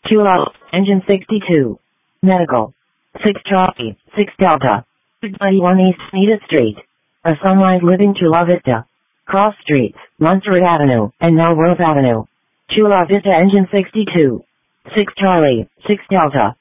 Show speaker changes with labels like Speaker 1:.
Speaker 1: Chula, Engine 62. Medical. 6 Charlie, 6 Delta. 21 East Sneeda Street. A Sunrise Living Chula Vista. Cross Streets, Montserrat Avenue, and Melrose Avenue. Chula Vista Engine 62. 6 Charlie, 6 Delta.